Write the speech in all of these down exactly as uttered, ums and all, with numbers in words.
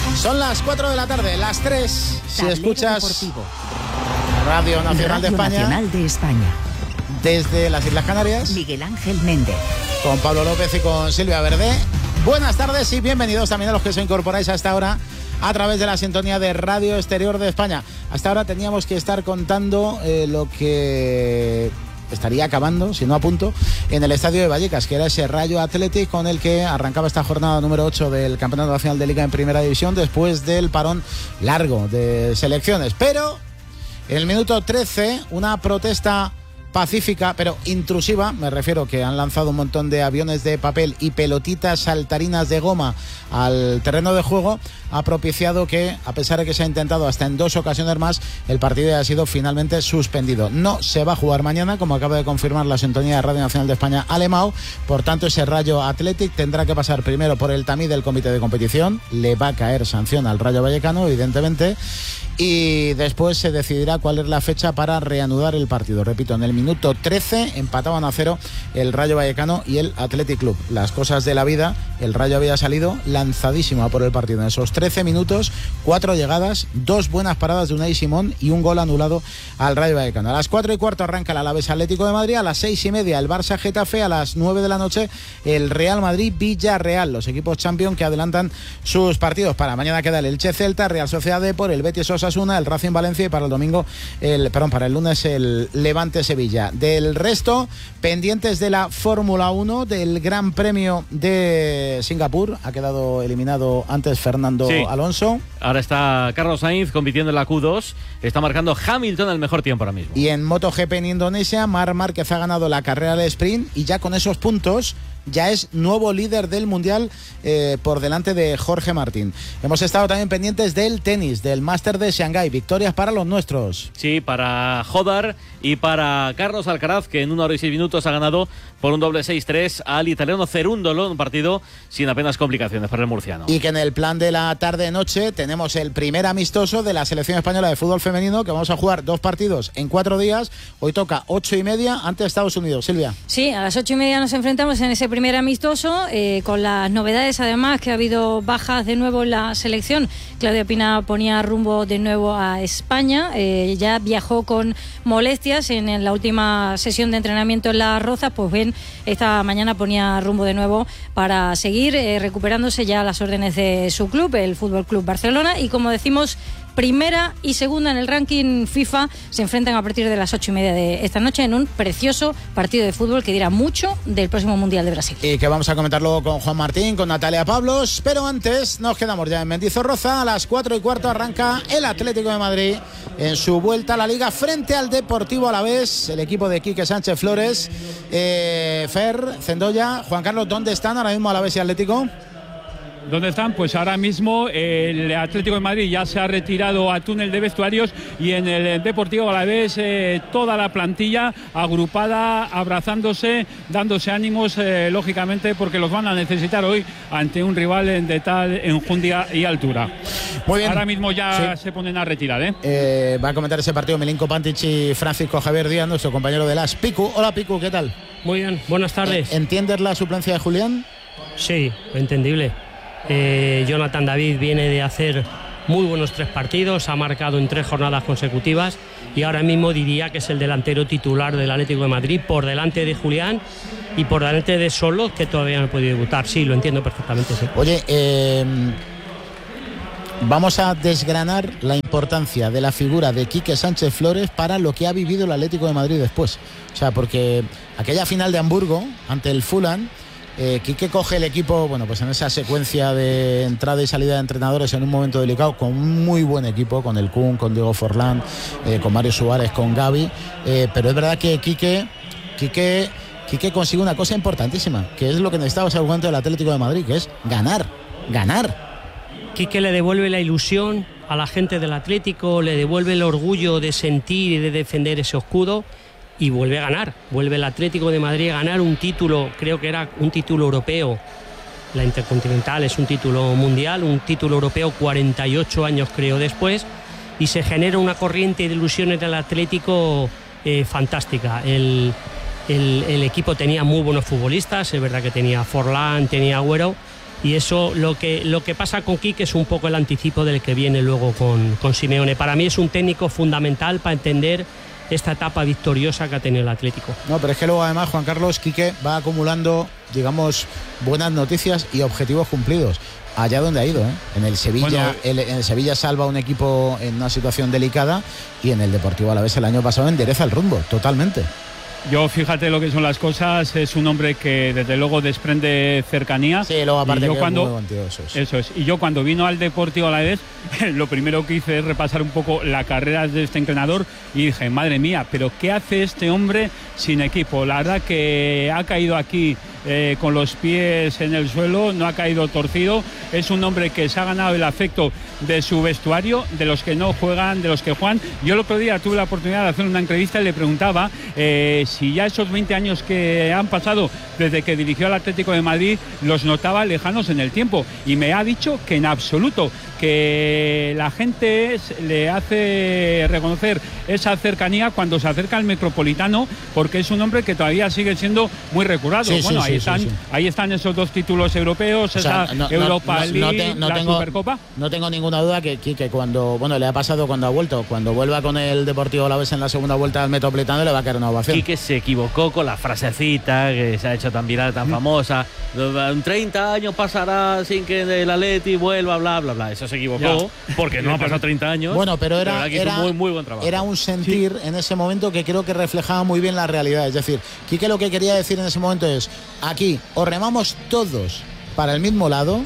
Son las cuatro de la tarde, las tres, si Tablero escuchas Deportivo. Radio Nacional Radio de España. Nacional de España. Desde las Islas Canarias. Miguel Ángel Méndez. Con Pablo López y con Silvia Verde. Buenas tardes y bienvenidos también a los que se incorporáis a esta hora a través de la sintonía de Radio Exterior de España. Hasta ahora teníamos que estar contando eh, lo que estaría acabando, si no a punto, en el estadio de Vallecas, que era ese Rayo Athletic con el que arrancaba esta jornada número ocho del Campeonato Nacional de Liga en Primera División después del parón largo de selecciones. Pero en el minuto trece, una protesta pacífica, pero intrusiva, me refiero que han lanzado un montón de aviones de papel y pelotitas saltarinas de goma al terreno de juego, ha propiciado que, a pesar de que se ha intentado hasta en dos ocasiones más, el partido haya sido finalmente suspendido. No se va a jugar mañana, como acaba de confirmar la sintonía de Radio Nacional de España, Alemão. Por tanto, ese Rayo Athletic tendrá que pasar primero por el tamiz del comité de competición, le va a caer sanción al Rayo Vallecano, evidentemente, y después se decidirá cuál es la fecha para reanudar el partido. Repito, en el minuto trece empataban a cero el Rayo Vallecano y el Athletic Club. Las cosas de la vida, el Rayo había salido lanzadísimo a por el partido. En esos trece minutos, cuatro llegadas, dos buenas paradas de Unai Simón y un gol anulado al Rayo Vallecano. A las cuatro y cuarto arranca el Alavés Atlético de Madrid, a las seis y media el Barça Getafe, a las nueve de la noche el Real Madrid Villarreal, los equipos champion que adelantan sus partidos. Para mañana queda el Elche Celta, Real Sociedad Depor, el Betis Osasuna, el Racing Valencia y para el domingo, el perdón, para el lunes el Levante Sevilla. Del resto, pendientes de la Fórmula uno, del Gran Premio de Singapur, ha quedado eliminado antes Fernando sí. Alonso. Ahora está Carlos Sainz compitiendo en la Q dos, está marcando Hamilton el mejor tiempo ahora mismo. Y en MotoGP en Indonesia, Marc Márquez ha ganado la carrera del sprint y ya con esos puntos ya es nuevo líder del Mundial eh, por delante de Jorge Martín. Hemos estado también pendientes del tenis, del Máster de Shanghái. Victorias para los nuestros. Sí, para Jodar y para Carlos Alcaraz, que en una hora y seis minutos ha ganado por un doble seis tres al italiano Cerúndolo, un partido sin apenas complicaciones para el murciano. Y que en el plan de la tarde-noche tenemos el primer amistoso de la selección española de fútbol femenino, que vamos a jugar dos partidos en cuatro días. Hoy toca ocho y media ante Estados Unidos. Silvia. Sí, a las ocho y media nos enfrentamos en ese primer amistoso, eh, con las novedades además que ha habido bajas de nuevo en la selección. Claudia Pina ponía rumbo de nuevo a España, eh, ya viajó con molestias en, en la última sesión de entrenamiento en Las Rozas, pues bien, esta mañana ponía rumbo de nuevo para seguir eh, recuperándose ya las órdenes de su club, el Fútbol Club Barcelona, y como decimos, primera y segunda en el ranking FIFA se enfrentan a partir de las ocho y media de esta noche en un precioso partido de fútbol que dirá mucho del próximo Mundial de Brasil. Y que vamos a comentar luego con Juan Martín, con Natalia Pablos, pero antes nos quedamos ya en Mendizorroza. A las cuatro y cuarto arranca el Atlético de Madrid en su vuelta a la Liga frente al Deportivo Alavés, el equipo de Quique Sánchez Flores. eh, Fer, Cendoya, Juan Carlos, ¿dónde están ahora mismo Alavés y Atlético? ¿Dónde están? Pues ahora mismo el Atlético de Madrid ya se ha retirado a túnel de vestuarios y en el Deportivo Alavés eh, toda la plantilla agrupada, abrazándose, dándose ánimos, eh, lógicamente, porque los van a necesitar hoy ante un rival de tal enjundia y altura. Muy bien. Ahora mismo ya sí. se ponen a retirar. ¿eh? Eh, va a comentar ese partido Milinko Pantic y Francisco Javier Díaz, nuestro compañero de las Picu. Hola Picu, ¿qué tal? Muy bien, buenas tardes. ¿Entiendes la suplencia de Julián? Sí, entendible. Eh, Jonathan David viene de hacer muy buenos tres partidos, ha marcado en tres jornadas consecutivas y ahora mismo diría que es el delantero titular del Atlético de Madrid, por delante de Julián y por delante de Solos, que todavía no ha podido debutar. Sí, lo entiendo perfectamente. Sí. Oye, eh, vamos a desgranar la importancia de la figura de Quique Sánchez Flores para lo que ha vivido el Atlético de Madrid después. O sea, porque aquella final de Hamburgo ante el Fulham, Eh, Quique coge el equipo, bueno, pues en esa secuencia de entrada y salida de entrenadores en un momento delicado, con un muy buen equipo, con el Kun, con Diego Forlán, eh, con Mario Suárez, con Gavi, eh, pero es verdad que Quique, Quique, Quique consigue una cosa importantísima, que es lo que necesitaba ese argumento del Atlético de Madrid, que es ganar, ganar. Quique le devuelve la ilusión a la gente del Atlético, le devuelve el orgullo de sentir y de defender ese escudo. Y vuelve a ganar, vuelve el Atlético de Madrid a ganar un título, creo que era un título europeo. La Intercontinental es un título mundial, un título europeo cuarenta y ocho años creo después, y se genera una corriente de ilusiones del Atlético eh, fantástica. El, el, el equipo tenía muy buenos futbolistas, es verdad que tenía Forlán, tenía Agüero, y eso lo que, lo que pasa con Quique es un poco el anticipo del que viene luego con, con Simeone. Para mí es un técnico fundamental para entender esta etapa victoriosa que ha tenido el Atlético. No, pero es que luego además Juan Carlos, Quique va acumulando, digamos, buenas noticias y objetivos cumplidos. Allá donde ha ido, ¿eh? En el Sevilla, bueno, el, en el Sevilla salva a un equipo en una situación delicada y en el Deportivo Alavés el año pasado endereza el rumbo, totalmente. Yo, fíjate lo que son las cosas, es un hombre que desde luego desprende cercanía. Sí, luego aparte y yo que cuando, es muy antiguo, eso es. Eso es. Y yo cuando vino al Deportivo Alavés, lo primero que hice es repasar un poco la carrera de este entrenador y dije, madre mía, pero ¿qué hace este hombre sin equipo? La verdad que ha caído aquí eh, con los pies en el suelo, no ha caído torcido. Es un hombre que se ha ganado el afecto de su vestuario, de los que no juegan, de los que juegan. Yo el otro día tuve la oportunidad de hacer una entrevista y le preguntaba eh, si ya esos veinte años que han pasado desde que dirigió al Atlético de Madrid los notaba lejanos en el tiempo, y me ha dicho que en absoluto, que la gente es, le hace reconocer esa cercanía cuando se acerca al Metropolitano, porque es un hombre que todavía sigue siendo muy recordado. Sí, bueno, sí, ahí, sí, están, sí, sí. ahí están esos dos títulos europeos, o sea, esa no, Europa no, no, League, no te, no la tengo, Supercopa. No tengo ninguna duda que Quique, cuando, bueno, le ha pasado cuando ha vuelto, cuando vuelva con el Deportivo Alavés en la segunda vuelta al Metropolitano, le va a caer una ovación. Quique se equivocó con la frasecita que se ha hecho tan viral, tan mm. famosa. En treinta años pasará sin que el Atleti vuelva, bla, bla, bla. Eso se equivocó, ya. porque no ha pasado treinta años. Bueno, pero era, era, muy, muy buen trabajo. Era un sentir sí. en ese momento que creo que reflejaba muy bien la realidad. Es decir, Quique lo que quería decir en ese momento es, aquí o remamos todos para el mismo lado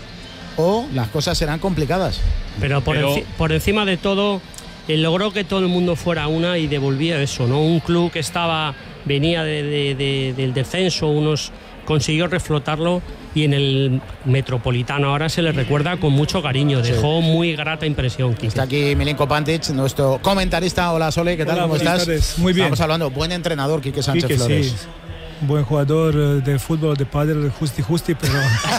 o las cosas serán complicadas. Pero por, pero... Enci- por encima de todo, él logró que todo el mundo fuera una y devolvía eso, ¿no? Un club que estaba, venía de, de, de, del descenso, unos consiguió reflotarlo, y en el Metropolitano ahora se le recuerda con mucho cariño. Dejó sí. muy grata impresión, Quique. Está aquí Milinko Pantic, nuestro comentarista. Hola, Sole, ¿qué tal? Hola, ¿Cómo estás? Tardes. Muy bien. Estamos hablando, buen entrenador, Quique Sánchez Quique, Flores. Sí. Buen jugador de fútbol, de pádel, justi justi, pero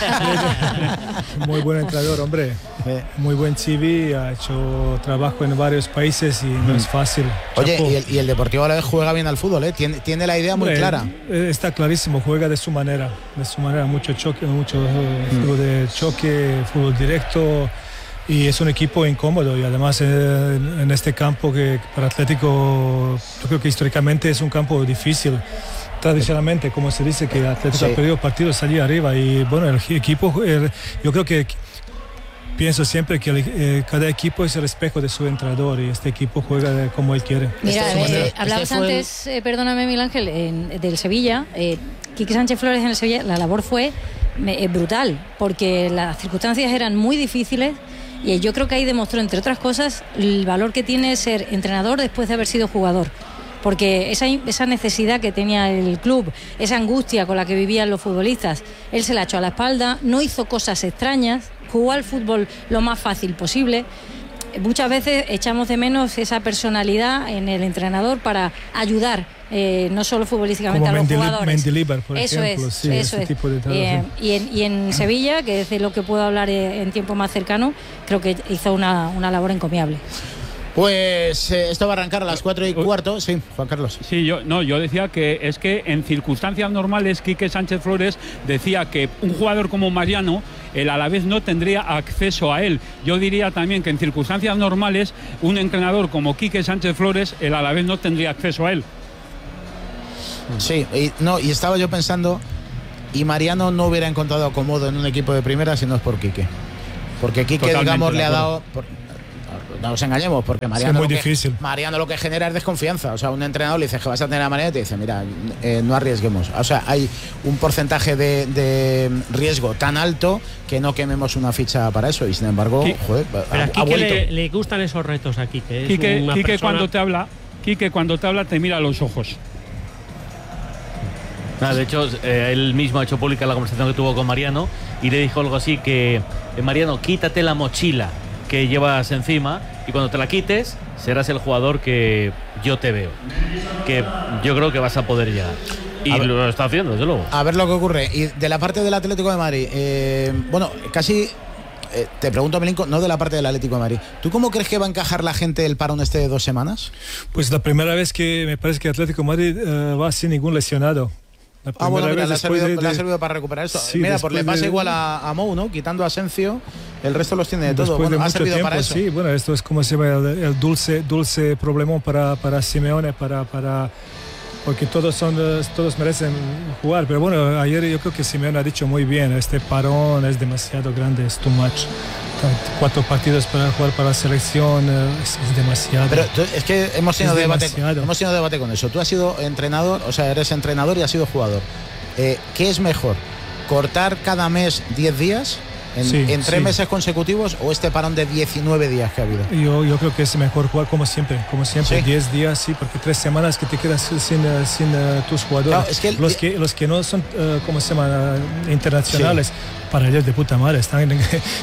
muy buen entrenador, hombre. Muy buen C V, ha hecho trabajo en varios países y no es fácil. Oye, y el, y el Deportivo Alavés juega bien al fútbol, ¿eh? Tiene, tiene la idea muy hombre, clara. Está clarísimo, juega de su manera, de su manera, mucho choque, mucho mm. fútbol de choque, fútbol directo. Y es un equipo incómodo, y además en, en este campo que para Atlético, yo creo que históricamente es un campo difícil. Tradicionalmente, como se dice, que Atlético sí. ha perdido partidos allí arriba, y bueno, el equipo, el, yo creo que pienso siempre que el, eh, cada equipo es el espejo de su entrenador, y este equipo juega como él quiere. Mira, eh, hablabas este antes, eh, perdóname Miguel Ángel, en, del Sevilla, eh, Quique Sánchez Flores en el Sevilla, la labor fue eh, brutal, porque las circunstancias eran muy difíciles, y yo creo que ahí demostró, entre otras cosas, el valor que tiene ser entrenador después de haber sido jugador. Porque esa, esa necesidad que tenía el club, esa angustia con la que vivían los futbolistas, él se la echó a la espalda, no hizo cosas extrañas, jugó al fútbol lo más fácil posible. Muchas veces echamos de menos esa personalidad en el entrenador para ayudar, eh, no solo futbolísticamente, como a los Mendili- jugadores. Mendilibar, por eso ejemplo. Es, sí, eso ese es. Tipo de eh, y, en, y en Sevilla, que es de lo que puedo hablar en tiempo más cercano, creo que hizo una, una labor encomiable. Pues eh, esto va a arrancar a las cuatro y cuarto. Sí, Juan Carlos. Sí, yo no, yo decía que es que en circunstancias normales Quique Sánchez Flores decía que un jugador como Mariano, el Alavés no tendría acceso a él. Yo diría también que en circunstancias normales un entrenador como Quique Sánchez Flores, el Alavés no tendría acceso a él. Sí, y, no, y estaba yo pensando, y Mariano no hubiera encontrado acomodo en un equipo de primera si no es por Quique. Porque Quique, totalmente, digamos, le ha dado... Por, no nos engañemos, porque Mariano, es muy lo difícil. Que, Mariano lo que genera es desconfianza. O sea, un entrenador le dice que vas a tener a Mariano y te dice, mira, eh, no arriesguemos. O sea, hay un porcentaje de, de riesgo tan alto que no quememos una ficha para eso. Y sin embargo, Qui- joder, pero ha, a ha Quique vuelto. le, le gustan esos retos a Quique. Es Quique, una Quique persona... cuando te habla, Quique cuando te habla te mira a los ojos. Ah, de hecho, eh, él mismo ha hecho pública la conversación que tuvo con Mariano y le dijo algo así que, eh, Mariano, quítate la mochila que llevas encima y cuando te la quites serás el jugador que yo te veo, que yo creo que vas a poder llegar. Y ver, lo está haciendo, desde luego. A ver lo que ocurre. Y de la parte del Atlético de Madrid, eh, bueno, casi... Eh, te pregunto, Milinko, no de la parte del Atlético de Madrid. ¿Tú cómo crees que va a encajar la gente el parón este de dos semanas? Pues la primera vez que me parece que Atlético de Madrid uh, va sin ningún lesionado. Ah, bueno, mira, le ha, servido, de, de... le ha servido para recuperar esto. Sí, mira, pues le pasa de... igual a, a Mou, ¿no? Quitando a Asensio, el resto los tiene de todo. Después Bueno, de ha mucho servido tiempo, para eso. Sí, bueno, esto es como se llama el, el dulce, dulce problemón para, para Simeone, para, para, porque todos, son, todos merecen jugar. Pero bueno, ayer yo creo que Simeone ha dicho muy bien, este parón es demasiado grande, es too much. Cuatro partidos para jugar para la selección es, es demasiado. Pero tú, es que hemos tenido, es debate, demasiado. hemos tenido debate con eso. Tú has sido entrenador, o sea, eres entrenador y has sido jugador. Eh, ¿Qué es mejor? ¿Cortar cada mes diez días en, sí, en tres sí. meses consecutivos o este parón de diecinueve días que ha habido? Yo, yo creo que es mejor jugar como siempre, como siempre, ¿Sí? diez días, sí, porque tres semanas que te quedas sin, sin uh, tus jugadores. Claro, es que el, los, que, los que no son, uh, ¿cómo se llama? Uh, internacionales, sí. Para ellos de puta madre, están en,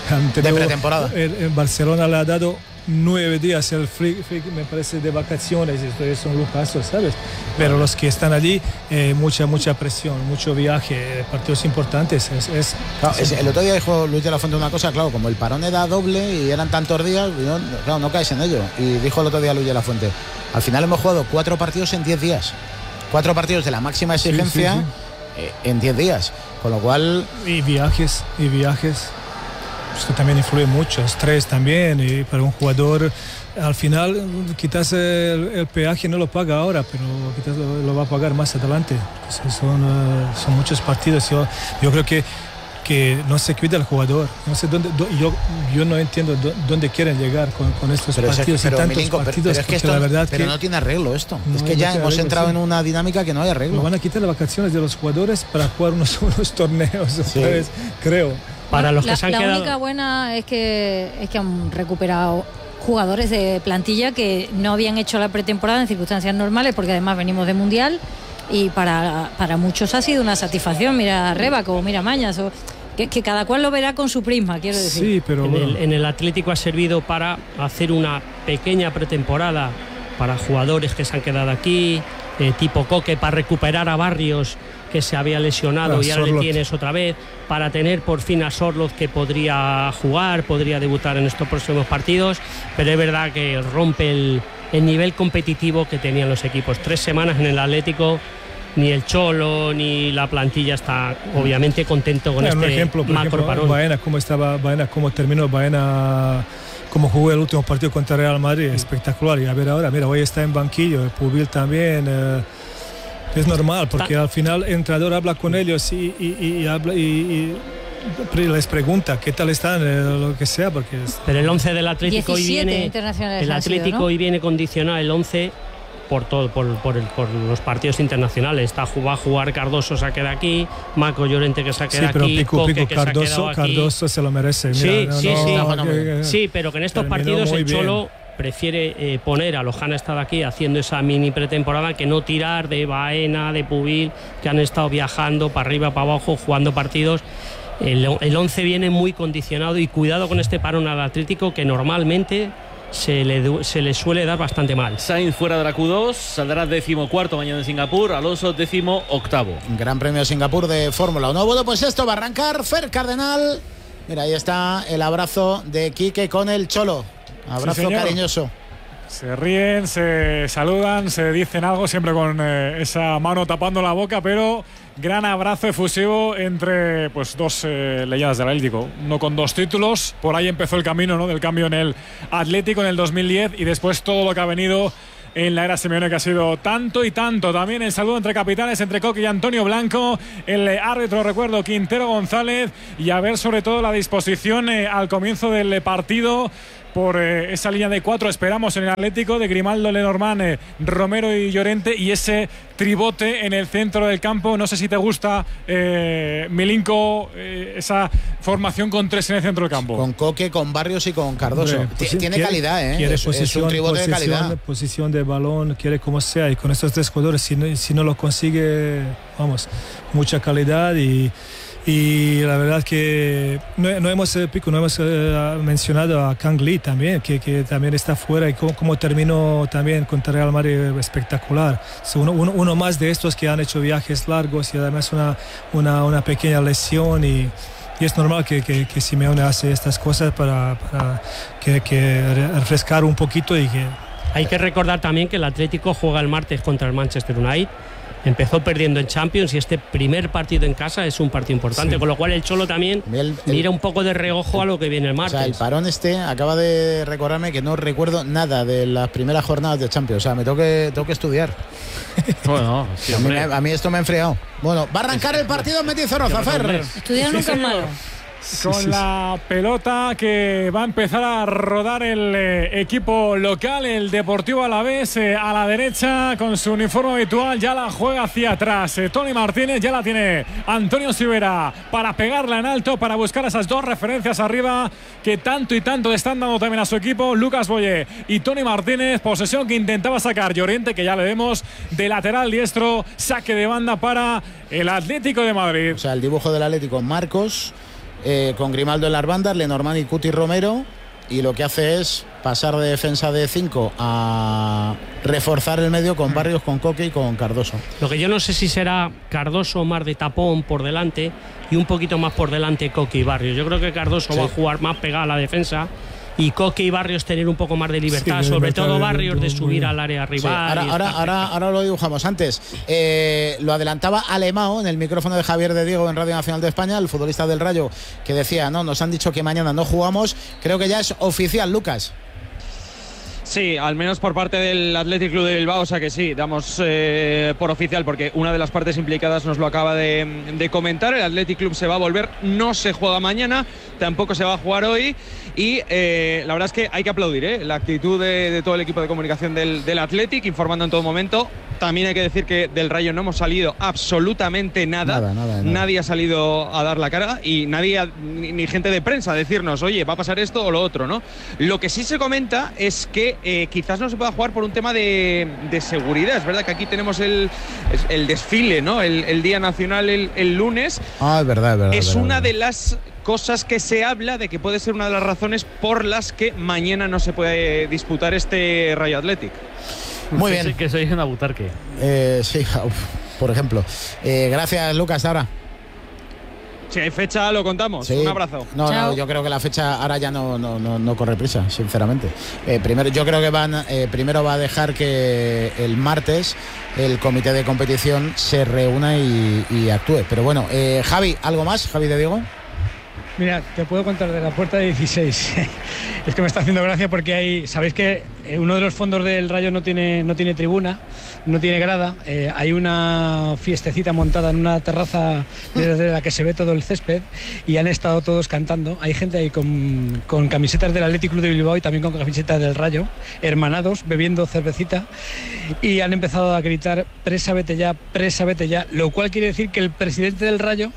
de pretemporada. El, el Barcelona le ha dado nueve días el free, free, me parece, de vacaciones, esto es un lujazo, ¿sabes? Pero los que están allí, eh, mucha mucha presión, mucho viaje, partidos importantes. Es, es, claro, es, es, el otro día dijo Luis de la Fuente una cosa, claro, como el parón era doble y eran tantos días, no, claro, no caes en ello. Y dijo el otro día Luis de la Fuente, al final hemos jugado cuatro partidos en diez días, cuatro partidos de la máxima exigencia sí, sí, sí. Eh, en diez días, con lo cual... Y viajes, y viajes... Esto también influye mucho, estrés también, y para un jugador al final quizás el, el peaje no lo paga ahora, pero quizás lo, lo va a pagar más adelante. Entonces son, uh, son muchos partidos. Yo, yo creo que, que no se cuida el jugador. No sé dónde, do, yo, yo no entiendo do, dónde quieren llegar con, con estos pero partidos es, pero, y tantos Milinko, partidos. Pero, pero es que esto, la verdad pero que no tiene arreglo esto. No, es que ya no hemos arreglo, entrado sí. en una dinámica que no hay arreglo. Nos van a quitar las vacaciones de los jugadores para jugar unos, unos torneos, sí. ¿sabes? Creo. Para los que la, se han la quedado... única buena es que es que han recuperado jugadores de plantilla que no habían hecho la pretemporada en circunstancias normales, porque además venimos de Mundial y para, para muchos ha sido una satisfacción. Mira Rébaco, mira Mañas, o, que, que cada cual lo verá con su prisma, quiero decir. Sí, pero en, bueno. el, en el Atlético ha servido para hacer una pequeña pretemporada para jugadores que se han quedado aquí, eh, tipo Coque, para recuperar a Barrios, que se había lesionado ah, y ahora Sorloth. Le tienes otra vez, para tener por fin a Sorloth, que podría jugar, podría debutar en estos próximos partidos, pero es verdad que rompe el, el nivel competitivo que tenían los equipos. Tres semanas en el Atlético, ni el Cholo ni la plantilla está obviamente contento con bueno, este un ejemplo, por macro ejemplo, parón. Baena, cómo estaba Baena, cómo terminó Baena, cómo jugó el último partido contra Real Madrid, sí. Espectacular. Y a ver ahora, mira, hoy está en banquillo, Pubil también. Eh, Es normal, porque al final el entrenador habla con ellos y, y, y, habla, y, y les pregunta qué tal están, eh, lo que sea. Porque es... Pero el once del Atlético hoy viene, el Atlético sido, ¿no? hoy viene condicionado el once por todo, por, por, el, por los partidos internacionales. Está, va a jugar Cardoso, se queda aquí, Marco Llorente, que se queda sí, pero aquí, Pico, Coque, Pico, que Cardoso, se ha quedado aquí. Cardoso se lo merece. Mira, sí, no, sí, no, sí. No, que, que, sí, pero que en estos partidos el Cholo bien. prefiere eh, poner a los que han estado aquí haciendo esa mini pretemporada, que no tirar de Baena, de Pubil, que han estado viajando para arriba, para abajo, jugando partidos. El, el once viene muy condicionado, y cuidado con este parón al Atlético, que normalmente se le, se le suele dar bastante mal. Sainz fuera de la Q dos, saldrá décimo cuarto mañana en Singapur, Alonso décimo octavo. Gran Premio de Singapur de Fórmula uno. Bueno, pues esto va a arrancar. Fer Cardenal, mira, ahí está el abrazo de Quique con el Cholo. Abrazo sí, cariñoso. Se ríen, se saludan, se dicen algo, siempre con eh, esa mano tapando la boca, pero gran abrazo efusivo entre pues dos eh, leyendas del Atlético. Uno con dos títulos, por ahí empezó el camino, ¿no?, del cambio en el Atlético en el dos mil diez, y después todo lo que ha venido en la era Simeone, que ha sido tanto y tanto. También el saludo entre capitanes, entre Coque y Antonio Blanco, el árbitro, recuerdo, Quintero González, y a ver sobre todo la disposición eh, al comienzo del partido por eh, esa línea de cuatro. Esperamos en el Atlético de Grimaldo, Lenormand, eh, Romero y Llorente, y ese tribote en el centro del campo. No sé si te gusta, eh, Milinko, eh, esa formación con tres en el centro del campo. Con Coque, con Barrios y con Cardoso. Hombre, pues, tiene quiere, calidad, ¿eh? Quiere es, posición, es un tribote posición, de calidad. Posición de balón, quiere como sea. Y con estos tres jugadores, si no, si no lo consigue, vamos, mucha calidad. Y Y la verdad que no, no hemos, Pico, no hemos uh, mencionado a Kang Lee también, que, que también está fuera, y cómo, cómo terminó también contra Real Madrid, espectacular. So, uno, uno, uno más de estos que han hecho viajes largos y además una, una, una pequeña lesión, y, y es normal que, que, que Simeone hace estas cosas para, para que, que refrescar un poquito. Y que hay que recordar también que el Atlético juega el martes contra el Manchester United, empezó perdiendo en Champions y este primer partido en casa es un partido importante, sí. Con lo cual el Cholo también el, el, mira un poco de reojo a lo que viene el martes. O sea, el parón este acaba de recordarme que no recuerdo nada de las primeras jornadas de Champions. O sea, me tengo que, tengo que estudiar. Bueno, sí, a, mí, a mí esto me ha enfriado. Bueno, va a arrancar el partido en Mendizorroza, Fer. Estudiar nunca es malo. Con sí, sí, la sí. pelota que va a empezar a rodar el eh, equipo local, el Deportivo Alavés, eh, a la derecha con su uniforme habitual, ya la juega hacia atrás. Eh, Tony Martínez, ya la tiene Antonio Sivera para pegarla en alto, para buscar esas dos referencias arriba que tanto y tanto le están dando también a su equipo. Lucas Boyé y Tony Martínez, posesión que intentaba sacar Llorente, que ya le vemos de lateral diestro, saque de banda para el Atlético de Madrid. O sea, el dibujo del Atlético, Marcos. Eh, con Grimaldo en las bandas, Lenormand y Cuti Romero, y lo que hace es pasar de defensa de cinco a reforzar el medio con Barrios, con Coque y con Cardoso. Lo que yo no sé si será Cardoso más de tapón por delante y un poquito más por delante Coque y Barrios. Yo creo que Cardoso sí. va a jugar más pegado a la defensa y Coque y Barrios tener un poco más de libertad, sí, sobre todo Barrios de subir al área rival. Sí, ahora, ahora, ahora, ahora lo dibujamos. Antes eh, lo adelantaba Alemao en el micrófono de Javier de Diego en Radio Nacional de España, el futbolista del Rayo, que decía, no, nos han dicho que mañana no jugamos. Creo que ya es oficial, Lucas. Sí, al menos por parte del Athletic Club de Bilbao, o sea que sí, damos eh, por oficial, porque una de las partes implicadas nos lo acaba de, de comentar. El Athletic Club se va a volver, no se juega mañana, tampoco se va a jugar hoy, y eh, la verdad es que hay que aplaudir ¿eh? la actitud de, de todo el equipo de comunicación del, del Athletic, informando en todo momento. También hay que decir que del Rayo no hemos salido absolutamente nada, nada, nada, nada. Nadie ha salido a dar la cara y nadie, ha, ni, ni gente de prensa a decirnos, oye, va a pasar esto o lo otro, ¿no? Lo que sí se comenta es que eh, quizás no se pueda jugar por un tema de, de seguridad. Es verdad que aquí tenemos el, el desfile, ¿no? El, el Día Nacional el, el lunes. Ah, es verdad, es verdad. Es verdad, una verdad. de las cosas que se habla de que puede ser una de las razones por las que mañana no se puede disputar este Rayo Athletic. Muy bien. Sí, que soy una butarque. Eh, sí, uf, por ejemplo. Eh, gracias, Lucas. Ahora. Si hay fecha, lo contamos. Sí. Un abrazo. No, no, yo creo que la fecha ahora ya no, no, no, no corre prisa, sinceramente. Eh, primero, yo creo que van, eh, primero va a dejar que el martes el comité de competición se reúna y, y actúe. Pero bueno, eh, Javi, ¿algo más? Javi de Diego. Mira, te puedo contar de la puerta de dieciséis. Es que me está haciendo gracia porque hay, sabéis que uno de los fondos del Rayo no tiene, no tiene tribuna, no tiene grada. Eh, hay una fiestecita montada en una terraza desde la que se ve todo el césped y han estado todos cantando. Hay gente ahí con, con camisetas del Athletic Club de Bilbao y también con camisetas del Rayo, hermanados, bebiendo cervecita, y han empezado a gritar presa vete ya, presa vete ya, lo cual quiere decir que el presidente del Rayo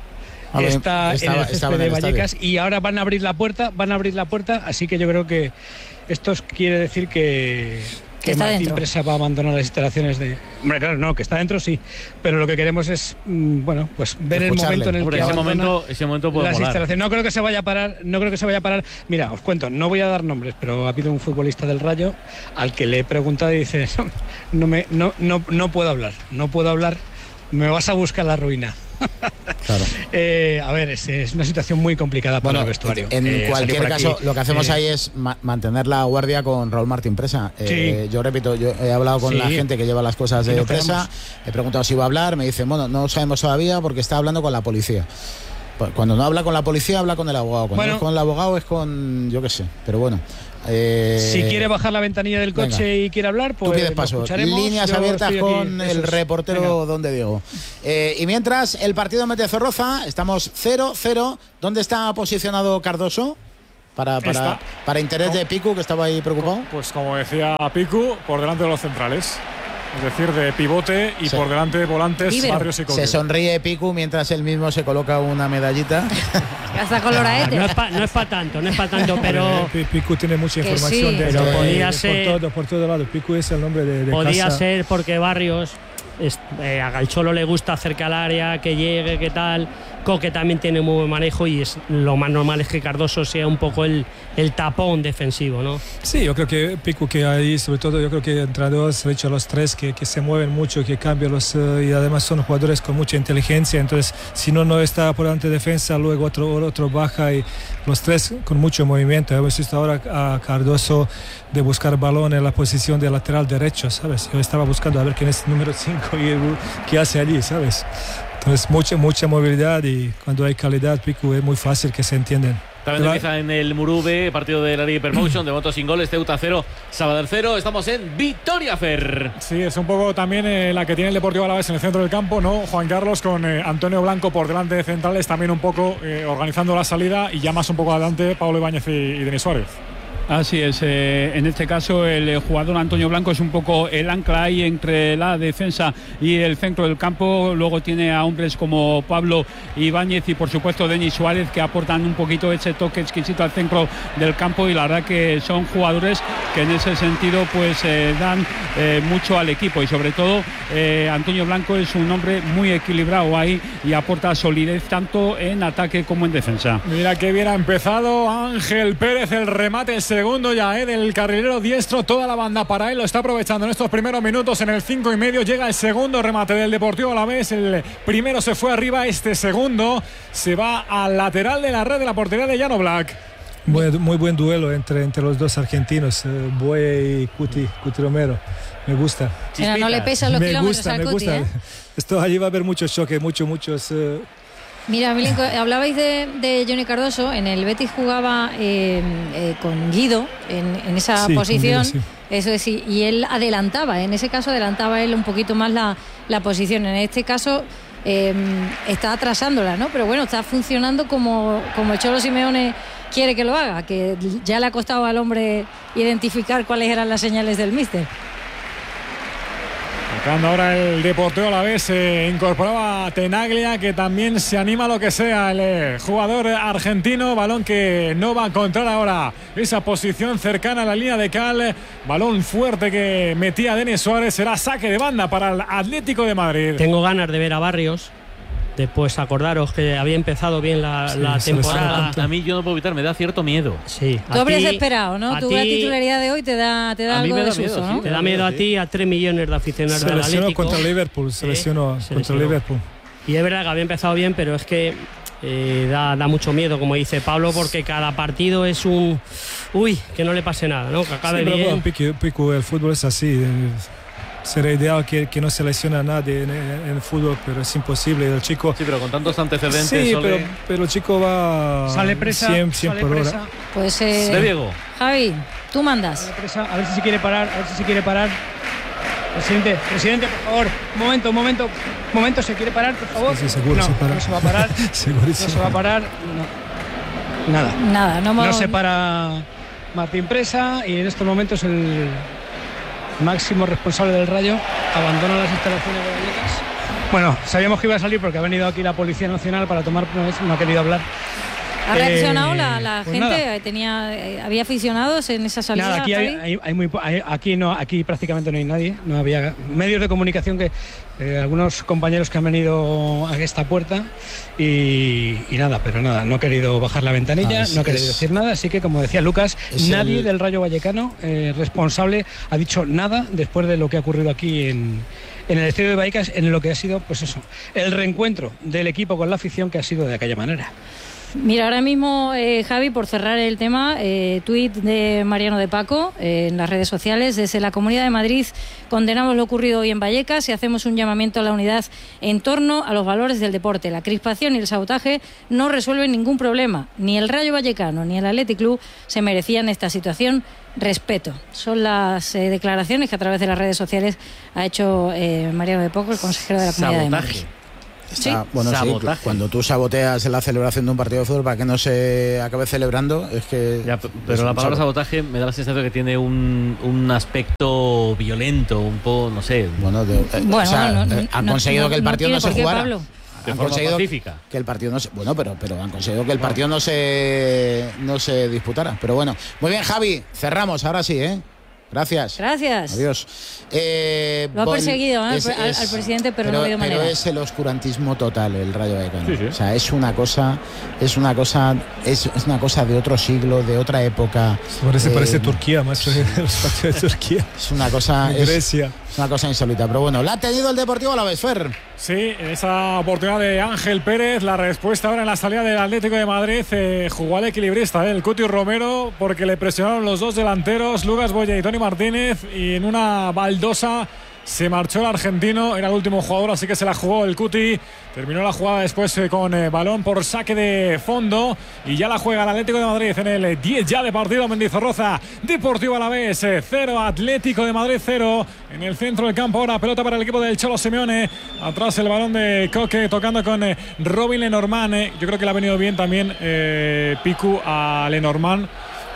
Está estaba, en el césped de Vallecas estadio. Y ahora van a abrir la puerta, van a abrir la puerta, así que yo creo que esto quiere decir que, que, que Martín dentro. Presa va a abandonar las instalaciones de... Hombre, claro, no, que está dentro sí, pero lo que queremos es, mmm, bueno, pues ver Escucharle. el momento en el Hombre, que ese momento, ese momento puede las molar. instalaciones. No creo que se vaya a parar, no creo que se vaya a parar. Mira, os cuento, no voy a dar nombres, pero ha habido un futbolista del Rayo al que le he preguntado y dice, no, no, me, no, no, no puedo hablar, no puedo hablar, me vas a buscar la ruina. Claro. Eh, a ver, es, es una situación muy complicada para bueno, el vestuario. En eh, cualquier caso, lo que hacemos eh, ahí es ma mantener la guardia con Raúl Martín Presa. Eh, sí. Yo repito, yo he hablado con sí. la gente que lleva las cosas de Presa, quedamos. He preguntado si iba a hablar, me dicen, bueno, no sabemos todavía porque está hablando con la policía. Cuando no habla con la policía, habla con el abogado. Cuando bueno, no es con el abogado, es con, yo qué sé, pero bueno. Eh, si quiere bajar la ventanilla del coche venga. y quiere hablar, pues tú pides paso. Líneas abiertas con aquí. el Eso reportero venga. Don de Diego. Eh, y mientras, el partido en Mendizorroza, estamos cero cero. ¿Dónde está posicionado Cardoso? Para, para, para interés de Piku, que estaba ahí preocupado. Pues como decía Piku, por delante de los centrales. Es decir, de pivote y sí. por delante de volantes, Ibero. Barrios y Coque. Se sonríe Piku mientras él mismo se coloca una medallita. Hasta coloraete. No es para no pa tanto, no es para tanto, pero Piku tiene mucha información sí. de, pero de, podía de, ser, por todo, por todo lado. Piku es el nombre de, de podía casa. ser porque Barrios es, eh, a Galcholo le gusta acercar al área, que llegue, que tal, Coque también tiene muy buen manejo y es lo más normal es que Cardoso sea un poco el, el tapón defensivo, ¿no? Sí, yo creo que Pico, que ahí sobre todo yo creo que el entrenador se ha dicho a los tres que, que se mueven mucho, que cambian los uh, y además son jugadores con mucha inteligencia, entonces si no no está por delante de defensa, luego otro, otro baja y los tres con mucho movimiento. Hemos visto ahora a Cardoso de buscar balón en la posición de lateral derecho, ¿sabes? Yo estaba buscando a ver quién es el número cinco y qué hace allí, ¿sabes? Entonces mucha, mucha movilidad y cuando hay calidad, Pico, es muy fácil que se entienden. También empieza en el Murube, partido de la Liga Hypermotion, de moto sin goles, Ceuta cero, Sabadell cero. Estamos en Vitoria, Fer. Sí, es un poco también eh, la que tiene el Deportivo Alavés en el centro del campo, ¿no? Juan Carlos, con eh, Antonio Blanco por delante de centrales, también un poco eh, organizando la salida, y ya más un poco adelante Pablo Ibáñez y, y Denis Suárez. Así es, eh, en este caso el jugador Antonio Blanco es un poco el ancla ahí entre la defensa y el centro del campo. Luego tiene a hombres como Pablo Ibáñez y por supuesto Denis Suárez, que aportan un poquito ese toque exquisito al centro del campo, y la verdad que son jugadores que en ese sentido pues eh, dan eh, mucho al equipo, y sobre todo eh, Antonio Blanco es un hombre muy equilibrado ahí y aporta solidez tanto en ataque como en defensa. Mira que bien ha empezado Ángel Pérez, el remate segundo ya eh, del carrilero diestro, toda la banda para él, lo está aprovechando en estos primeros minutos. En el cinco y medio llega el segundo remate del Deportivo Alavés. El primero se fue arriba, este segundo se va al lateral de la red de la portería de Llano Black. Muy, muy buen duelo entre, entre los dos argentinos, eh, Boye y Cuti, Cuti Romero. Me gusta. Pero no le pesan los me kilómetros gusta, al me Cuti, gusta. ¿eh? Esto allí va a haber muchos choques, muchos, muchos. Eh, Mira, Milenko, hablabais de, de Johnny Cardoso. En el Betis jugaba eh, eh, con Guido en, en esa sí, posición. Guido, sí. Eso es, y, y él adelantaba. En ese caso adelantaba él un poquito más la, la posición. En este caso eh, está atrasándola, ¿no? Pero bueno, está funcionando como, como el Cholo Simeone quiere que lo haga, que ya le ha costado al hombre identificar cuáles eran las señales del míster. Buscando ahora el Deportivo Alavés, se incorporaba Tenaglia, que también se anima a lo que sea el eh, jugador argentino. Balón que no va a encontrar ahora esa posición cercana a la línea de cal. Balón fuerte que metía Denis Suárez. Será saque de banda para el Atlético de Madrid. Tengo ganas de ver a Barrios. Después acordaros que había empezado bien la, sí, la temporada. A, a mí yo no puedo evitar, me da cierto miedo. Sí. Tú habrías esperado, ¿no? Tú la titularidad de hoy te da, te da algo de susto, ¿no? Te da miedo a ti, a tres millones de aficionados del Atlético. Se lesionó contra Liverpool, se lesionó sí, contra Liverpool. Y es verdad que había empezado bien, pero es que eh, da, da mucho miedo, como dice Pablo, porque cada partido es un... Uy, que no le pase nada, ¿no? Que acabe sí, pero bien. Bueno, Pico, Pico, el fútbol es así. Sería ideal que, que no se lesione a nadie en, en el fútbol, pero es imposible. El chico, sí, pero con tantos antecedentes. Sí, Sole... pero, pero el chico va sale presa, cien, cien sale por presa. hora. Pues eh, de Diego. Javi, tú mandas. Presa, a ver si se quiere parar, a ver si se quiere parar. Presidente, presidente, por favor, un momento, un momento, un momento, ¿se quiere parar, por favor? Sí, sí, seguro, no, se para. no se va a parar. No se va a parar. No. Nada. Nada, no, no se para Martín Presa, y en estos momentos el máximo responsable del Rayo abandona las instalaciones de Vallecas. Bueno, sabíamos que iba a salir porque ha venido aquí la Policía Nacional para tomar, no ha querido hablar. ¿Ha reaccionado eh, la, la pues gente? Tenía, eh, ¿Había aficionados en esa salida? Nada, aquí, hay, hay, hay muy, hay, aquí, no, aquí prácticamente no hay nadie. No había medios de comunicación, que eh, algunos compañeros que han venido a esta puerta y, y nada, pero nada, no ha querido bajar la ventanilla, ah, es, no ha querido es, decir nada. Así que, como decía Lucas, nadie el... del Rayo Vallecano eh, responsable ha dicho nada después de lo que ha ocurrido aquí en, en el estadio de Vallecas, en lo que ha sido, pues eso, el reencuentro del equipo con la afición, que ha sido de aquella manera. Mira, ahora mismo, eh, Javi, por cerrar el tema, eh, tuit de Mariano de Paco eh, en las redes sociales. Desde la Comunidad de Madrid condenamos lo ocurrido hoy en Vallecas y hacemos un llamamiento a la unidad en torno a los valores del deporte. La crispación y el sabotaje no resuelven ningún problema. Ni el Rayo Vallecano ni el Athletic Club se merecían esta situación. Respeto. Son las eh, declaraciones que a través de las redes sociales ha hecho eh, Mariano de Paco, el consejero de la Comunidad sabotaje. de Madrid. Está, sí. Bueno, sí, cuando tú saboteas en la celebración de un partido de fútbol para que no se acabe celebrando, es que... Ya, pero la palabra sabotaje me da la sensación de que tiene un, un aspecto violento, un poco, no sé... Bueno, de, eh, bueno o sea, no, no, eh, han no, conseguido no, que el partido no, no se qué, jugara. Pablo. De Han forma conseguido pacífica. Que el partido no se... Bueno, pero, pero han conseguido que el partido no se, no se disputara. Pero bueno, muy bien, Javi, cerramos, ahora sí, ¿eh? Gracias. Gracias. Adiós. Eh, Lo ha vol- perseguido ¿eh? es- al, es- al presidente, pero, pero, no ha habido pero manera. es el oscurantismo total el Rayo Vallecano. Sí, sí. O sea, es una cosa, es una cosa, es, es una cosa de otro siglo, de otra época. Parece, Eh, parece Turquía, maestro. Los partidos de Turquía. Es una cosa, es, Grecia. es una cosa insólita. Pero bueno, la ha tenido el Deportivo Alavés, Fer. Sí, esa oportunidad de Ángel Pérez, la respuesta ahora en la salida del Atlético de Madrid, eh, jugó al equilibrista, eh, el Cuti Romero, porque le presionaron los dos delanteros, Lucas Boya y Toni Martínez, y en una baldosa se marchó el argentino, era el último jugador, así que se la jugó el Cuti. Terminó la jugada después eh, con eh, balón por saque de fondo, y ya la juega el Atlético de Madrid en el diez ya de partido. Mendizorroza, Deportivo Alavés eh, cero, Atlético de Madrid cero. En el centro del campo ahora pelota para el equipo del Cholo Simeone. Atrás el balón de Coque tocando con eh, Robin Lenormand. eh. Yo creo que le ha venido bien también eh, Picu a Lenormand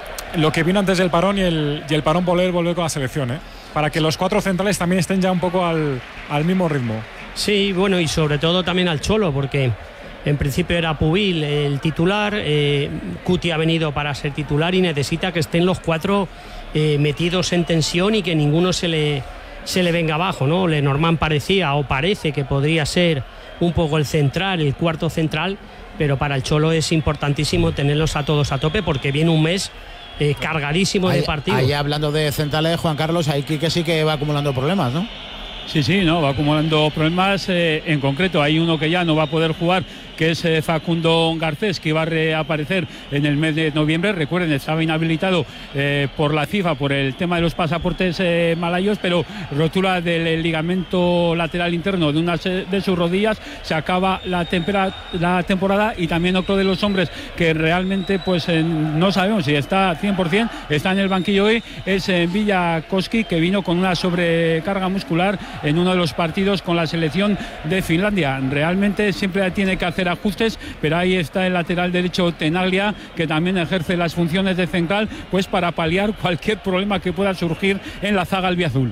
lo que vino antes del parón y el, y el parón volver volver con la selección, ¿eh? Para que los cuatro centrales también estén ya un poco al, al mismo ritmo. Sí, bueno, y sobre todo también al Cholo, porque en principio era Pubil el titular, eh, Cuti ha venido para ser titular y necesita que estén los cuatro eh, metidos en tensión y que ninguno se le, se le venga abajo, ¿no? Lenormand parecía o parece que podría ser un poco el central, el cuarto central, pero para el Cholo es importantísimo tenerlos a todos a tope porque viene un mes eh, cargadísimo Ahí, de partidos. ahí hablando de centrales, Juan Carlos, ahí que sí que va acumulando problemas, ¿no? Sí, sí, no, va acumulando problemas. Eh, en concreto, hay uno que ya no va a poder jugar, que es eh, Facundo Garcés, que iba a reaparecer en el mes de noviembre. Recuerden, estaba inhabilitado eh, por la FIFA por el tema de los pasaportes eh, malayos, pero rotura del ligamento lateral interno de una de sus rodillas. Se acaba la, tempera, la temporada. Y también otro de los hombres que realmente pues eh, no sabemos si está cien por ciento, está en el banquillo hoy, es eh, Villakoski, que vino con una sobrecarga muscular en uno de los partidos con la selección de Finlandia. Realmente siempre tiene que hacer ajustes, pero ahí está el lateral derecho Tenaglia, que también ejerce las funciones de central, pues para paliar cualquier problema que pueda surgir en la zaga albiazul.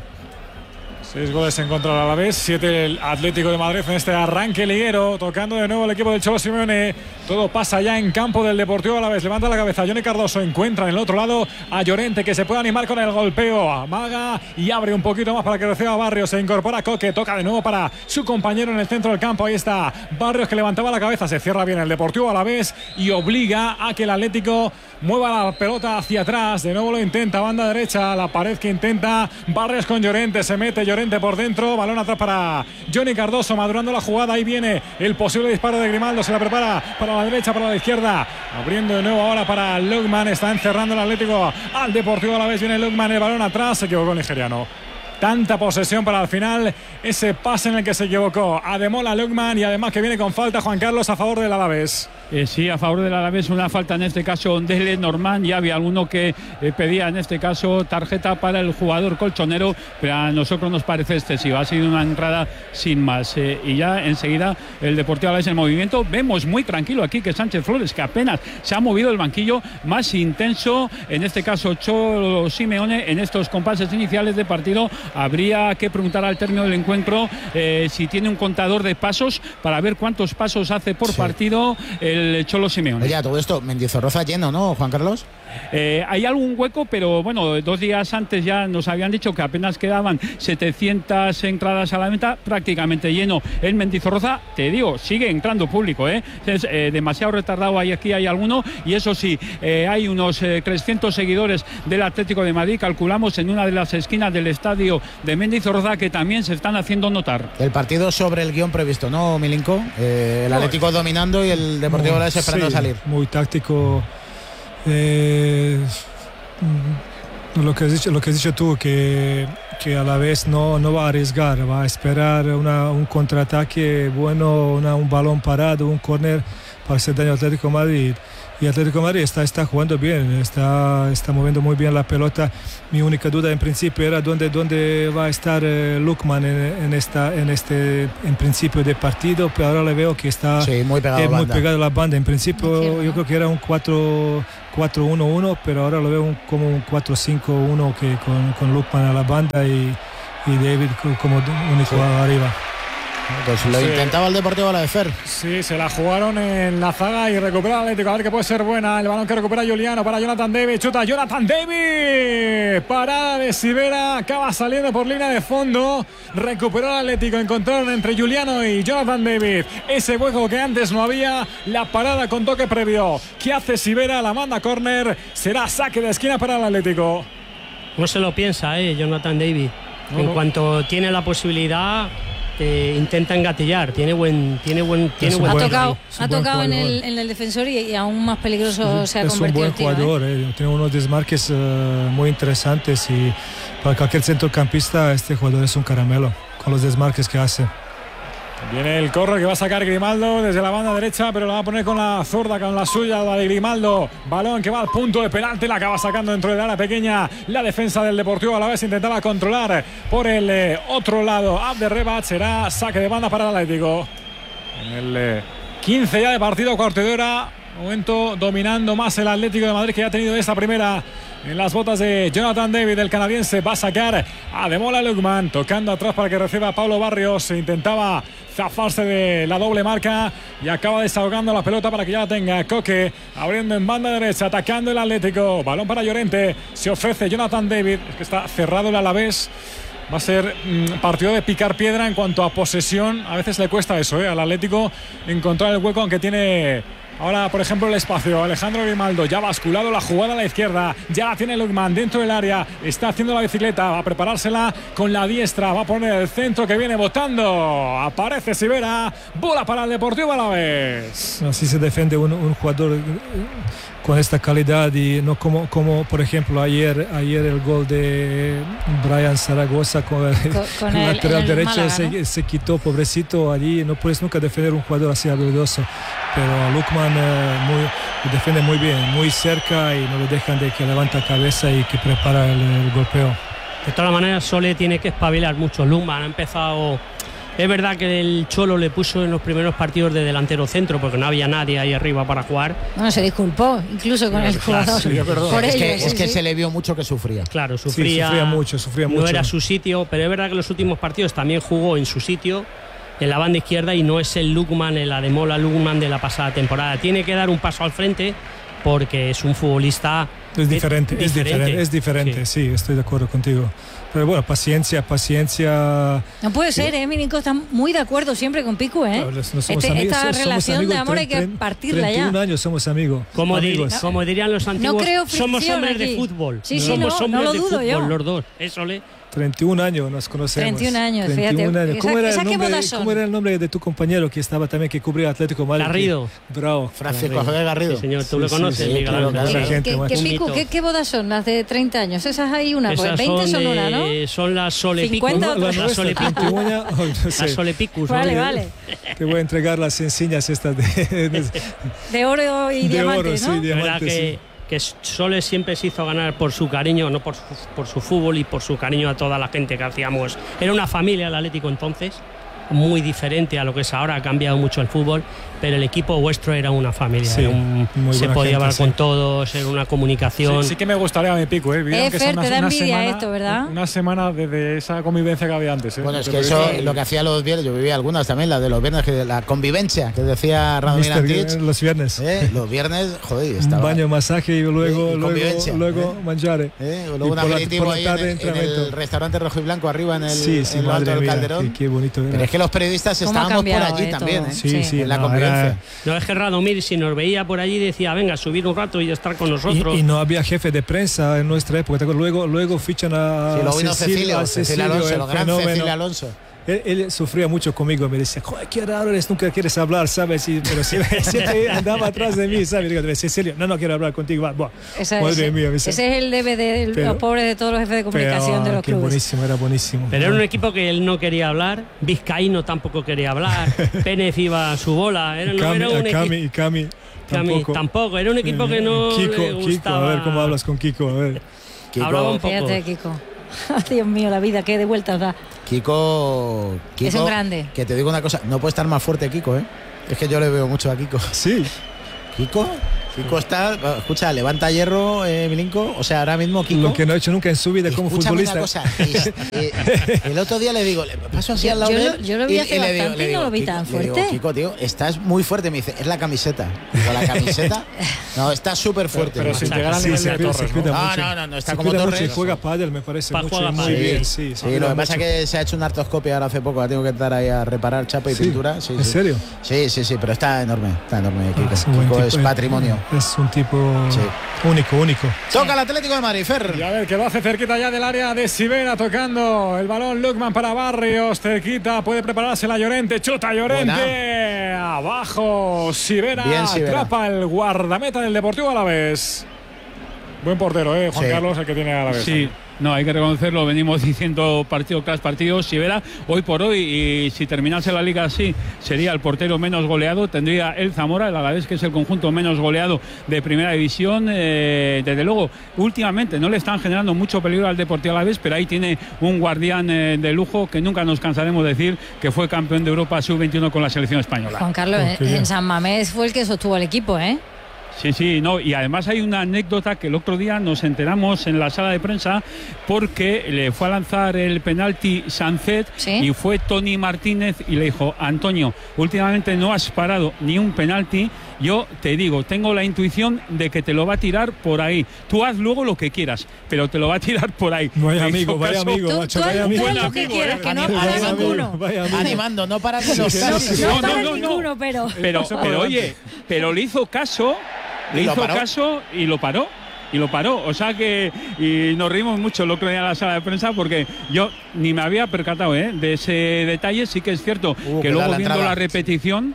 Seis goles en contra del Alavés, siete el Atlético de Madrid en este arranque liguero, tocando de nuevo el equipo del Cholo Simeone. Todo pasa ya en campo del Deportivo Alavés. Levanta la cabeza Johnny Cardoso, encuentra en el otro lado a Llorente, que se puede animar con el golpeo. Amaga y abre un poquito más para que reciba Barrios. Se incorpora Coque, toca de nuevo para su compañero en el centro del campo. Ahí está Barrios, que levantaba la cabeza. Se cierra bien el Deportivo Alavés y obliga a que el Atlético mueva la pelota hacia atrás. De nuevo lo intenta, banda derecha, la pared que intenta Barrios con Llorente. Se mete Llorente por dentro, balón atrás para Johnny Cardoso, madurando la jugada. Ahí viene el posible disparo de Grimaldo, se la prepara para la derecha, para la izquierda, abriendo de nuevo ahora para Lukman. Está encerrando el Atlético al Deportivo Alavés. Viene Lukman, el balón atrás, se equivocó el nigeriano. Tanta posesión para al final ese pase en el que se equivocó Ademola Lukman, y además que viene con falta, Juan Carlos, a favor del Alavés. Eh, sí, a favor del Alavés, una falta en este caso de Lenormand. Ya había alguno que eh, pedía en este caso tarjeta para el jugador colchonero, pero a nosotros nos parece excesiva. Ha sido una entrada sin más. Eh, y ya enseguida el Deportivo Alavés en movimiento. Vemos muy tranquilo aquí que Sánchez Flores, que apenas se ha movido el banquillo, más intenso en este caso Cholo Simeone en estos compases iniciales de partido. Habría que preguntar al término del encuentro eh, si tiene un contador de pasos para ver cuántos pasos hace por sí. partido el Cholo Simeone. Oye, todo esto, Mendizorroza lleno, ¿no, Juan Carlos? Eh, hay algún hueco, pero bueno, dos días antes ya nos habían dicho que apenas quedaban setecientas entradas a la venta, prácticamente lleno el Mendizorroza. Te digo, sigue entrando público, ¿eh? Es eh, demasiado retardado, ahí aquí hay alguno, y eso sí, eh, hay unos eh, trescientos seguidores del Atlético de Madrid, calculamos, en una de las esquinas del estadio de Mendizorroza, que también se están haciendo notar. El partido sobre el guión previsto, ¿no, Milinko? Eh, el Atlético dominando y el Deportivo Alavés esperando sí, salir. Muy táctico. Eh, lo, que has dicho, lo que has dicho tú, que, que a la vez no, no va a arriesgar, va a esperar una, un contraataque bueno, una, un balón parado, un córner para hacer daño al Atlético de Madrid. Y Atlético de Madrid está, está jugando bien, está, está moviendo muy bien la pelota. Mi única duda en principio era dónde, dónde va a estar eh, Lukman en, en, esta, en este en principio de partido, pero ahora le veo que está sí, muy, pegado eh, muy banda. pegado a la banda. En principio entiendo, yo creo que era un cuatro uno uno, pero ahora lo veo un, como un cuatro cinco uno que con, con Lukman a la banda y, y David como único sí. arriba. Pues lo Sí. intentaba el Deportivo Alavés. Sí, se la jugaron en la zaga y recupera el Atlético. A ver que puede ser buena. El balón que recupera Juliano para Jonathan David. Chuta Jonathan David. Parada de Sivera. Acaba saliendo por línea de fondo. Recuperó el Atlético. Encontraron entre Juliano y Jonathan David ese hueco que antes no había. La parada con toque previo. ¿Qué hace Sivera? La manda córner. Será saque de esquina para el Atlético. No se lo piensa, eh, Jonathan David. No, en no. cuanto tiene la posibilidad, eh, intenta engatillar. Tiene buen, tiene buen, tiene un buen Ha buen- tocado, es un ha buen tocado en jugador. el, en el defensor y, y aún más peligroso se ha es un convertido buen el tiro, ¿eh? jugador, eh. Tiene unos desmarques uh, muy interesantes y para cualquier centrocampista este jugador es un caramelo con los desmarques que hace. Viene el córner que va a sacar Grimaldo desde la banda derecha, pero lo va a poner con la zurda, con la suya, la de Grimaldo. Balón que va al punto de penalti, la acaba sacando dentro de la área pequeña. La defensa del Deportivo Alavés intentaba controlar por el eh, otro lado. Abderrebat, será saque de banda para el Atlético. En el eh, quince ya de partido, cuarto de hora. Momento dominando más el Atlético de Madrid, que ya ha tenido esta primera en las botas de Jonathan David, el canadiense. Va a sacar a Demola Lookman, tocando atrás para que reciba a Pablo Barrios. Se intentaba zafarse de la doble marca y acaba desahogando la pelota para que ya la tenga Coque, abriendo en banda derecha, atacando el Atlético. Balón para Llorente, se ofrece Jonathan David. Es que está cerrado el Alavés. Va a ser mmm, partido de picar piedra en cuanto a posesión. A veces le cuesta eso, ¿eh? Al Atlético encontrar el hueco, aunque tiene ahora, por ejemplo, el espacio. Alejandro Grimaldo ya ha basculado la jugada a la izquierda. Ya la tiene Lookman dentro del área. Está haciendo la bicicleta. Va a preparársela con la diestra. Va a poner el centro que viene botando. Aparece Sivera. Bola para el Deportivo Alavés. Así se defiende un, un jugador eh, con esta calidad y no como, como por ejemplo ayer ayer el gol de Brian Zaragoza con el, Con- con el el- lateral el derecho. Málaga, se, ¿no? se quitó, pobrecito, allí no puedes nunca defender un jugador así habilidoso, pero Lookman eh, muy, defiende muy bien, muy cerca y no le dejan de que levanta cabeza y que prepara el, el golpeo. De todas maneras, Sole tiene que espabilar mucho. Lookman ha empezado. Es verdad que el Cholo le puso en los primeros partidos de delantero centro porque no había nadie ahí arriba para jugar. Bueno, se disculpó incluso con el jugador. sí, perdón. Por es ello, que, sí, es que sí. se le vio mucho que sufría. Claro, Sí, sufría, sufría mucho, sufría no mucho. era su sitio, pero es verdad que en los últimos partidos también jugó en su sitio, en la banda izquierda, y no es el Lookman, el Ademola Lookman de la pasada temporada. Tiene que dar un paso al frente porque es un futbolista Es diferente, es diferente, es diferente, Sí. sí, estoy de acuerdo contigo. Pero bueno, paciencia, paciencia. No puede ser, ¿eh? Mi Nico está muy de acuerdo siempre con Pico, ¿eh? Claro, no somos Este- amigos, esta somos relación amigos, de amor hay que treinta, partirla treinta y uno ya. años somos amigos. Como, diri- amigos. como dirían los antiguos, creo somos fricción hombres aquí. de fútbol. Sí, sí, somos no, hombres no lo de dudo fútbol, yo. los dos. Eso le. treinta y un años nos conocemos. treinta y un años, treinta y un fíjate. años. ¿Cómo, Esa- era esa el qué nombre, bodas son. ¿Cómo era el nombre de tu compañero que estaba también, que cubría Atlético de Madrid? Garrido. Que- Bravo. Francisco Javier Garrido. Sí, señor, tú Sí, lo sí, conoces, sí, Miguel claro, Ángel. claro. ¿Qué, Esa gente, qué- más. qué Un pico? mito. ¿Qué, qué bodas son las de treinta años? Esas hay una, pues Esas veinte son de- una, ¿no? Son las Solepicus. cincuenta La otras. Las nuestra, Solepicus. treinta y uno, oh, no Las sé. Solepicus. Vale, ¿no? vale. Te voy a entregar las enseñas estas de, de, De oro y de diamantes, oro, ¿no? sí, La verdad diamantes, que, sí. que Sole siempre se hizo ganar por su cariño, no por su, por su fútbol y por su cariño a toda la gente que hacíamos. Era una familia el Atlético entonces, muy diferente a lo que es ahora, ha cambiado mucho el fútbol, pero el equipo vuestro era una familia. Sí, era un- muy se buena podía gente, hablar sí. con todos, era una comunicación. Sí, sí que me gustaría a mi Pico, ¿eh? Vieron Eh, que Fer, son te da una envidia semana- esto, ¿verdad? Una semana de, de esa convivencia que había antes, ¿eh? Bueno, es De que eso, periodistas. lo que hacía los viernes, yo vivía algunas también, la de los viernes, que la convivencia, que decía Radomir Mister Antich. Guerrero, los viernes. ¿eh? Los viernes, joder, Un estaba. baño, masaje y luego, Y- y luego, convivencia, luego ¿eh? mangiare. ¿eh? Y Luego un por la- aperitivo por la ahí en tarde el, en entrenamiento. el restaurante rojo y blanco arriba en el, Sí, sí, en lo alto madre del mía, Calderón. qué, qué bonito era. Pero es que los periodistas ¿Cómo ha estábamos por cambiado, allí eh, también, todo? ¿eh? Sí, Sí. sí, en la no, convivencia. era- No es que Radomir, si nos veía por allí, decía, venga, subir un rato y estar con nosotros. Y, y no había jefe de prensa en nuestra época. ¿te acuerdas? Luego, luego fichan a Sí, luego vino Cecilio, Cecilio, a Cecilio Cecilio, Alonso, el el gran fenómeno. Cecilio Alonso. Él, él sufría mucho conmigo, me decía, joder, qué raro eres, nunca quieres hablar, ¿sabes? Y, pero siempre, siempre andaba atrás de mí, ¿sabes? Y digo, Cecilio, no, no quiero hablar contigo, va, buah. Esa- Madre ese, mía, me dice. ese es el debe de Pero- los pobres de todos los jefes de comunicación Pero, de los qué clubes. buenísimo, era buenísimo. Pero era un equipo que él no quería hablar, Vizcaíno tampoco quería hablar, Pérez iba a su bola, era, Y no Cami, era un a Cami, equipo. y Cami, Cami tampoco. tampoco, era un equipo que no Kiko, le Kiko, gustaba. a ver cómo hablas con Kiko, a ver. Kiko, Hablaba un poco. Fíjate, Kiko. Dios mío, la vida, qué de vueltas da. Kiko, Kiko. Es un grande. Que te digo una cosa, no puede estar más fuerte Kiko, ¿eh? Es que yo le veo mucho a Kiko. Sí. ¿Kiko? Kiko está, escucha, levanta hierro, eh, Milinko. O sea, ahora mismo Kiko. Lo que no ha hecho nunca en su vida como futbolista. Una cosa, es, eh, el otro día le digo, le paso así al lado yo, de él. Yo, yo lo vi y, hace y bastante le digo, le digo, y no lo vi Kiko, tan fuerte. Le digo, Kiko, tío, estás muy fuerte. Me dice, es la camiseta. Digo, la camiseta. No, está súper fuerte. Pero, pero sin llegar al nivel de Torres, ¿no? No, no, no, no está se como Torres. Mucho, juega pádel, me parece pa mucho, muy sí, bien. Sí, sí, sí lo que pasa es que se ha hecho una artroscopia ahora hace poco. La tengo que estar ahí a reparar chapa y sí, pintura. Sí, ¿En sí. serio? Sí, sí, sí, pero está enorme. Está enorme. Kiko, ah, es, Kiko es tipo, patrimonio. Es un tipo sí. único, único. Toca el Atlético de Madrid, Fer. Y a ver, que lo hace cerquita ya del área de Sivera, tocando el balón Lukman para Barrios, cerquita, puede prepararse la Llorente, chuta Llorente, buena. Abajo Sivera, atrapa el guardameta del Deportivo Alavés. Buen portero, eh, Juan sí. Carlos, el que tiene Alavés. Sí. No, hay que reconocerlo, venimos diciendo partido tras partido. Sivera, hoy por hoy, y si terminase la liga así, sería el portero menos goleado. Tendría el Zamora, el Alavés, que es el conjunto menos goleado de primera división. Eh, desde luego, últimamente no le están generando mucho peligro al Deportivo Alavés, pero ahí tiene un guardián eh, de lujo que nunca nos cansaremos de decir que fue campeón de Europa sub veintiuno con la selección española. Juan Carlos, oh, en San Mamés fue el que sostuvo el equipo, ¿eh? Sí, sí, no, y además hay una anécdota que el otro día nos enteramos en la sala de prensa porque le fue a lanzar el penalti Sancet, ¿sí? Y fue Tony Martínez y le dijo, Antonio, últimamente no has parado ni un penalti, yo te digo, tengo la intuición de que te lo va a tirar por ahí. Tú haz luego lo que quieras, pero te lo va a tirar por ahí. Vaya amigo, vaya amigo, tú, macho, tú vaya amigo. Lo que quieras, que no para ninguno. Animando, no para los casos. No, no, para no, ninguno, no. pero... Pero, pero oye, pero le hizo caso... Le hizo caso y lo paró. Y lo paró. O sea que y nos reímos mucho el otro día en la sala de prensa porque yo ni me había percatado ¿eh? de ese detalle. Sí que es cierto uh, que luego la viendo la repetición.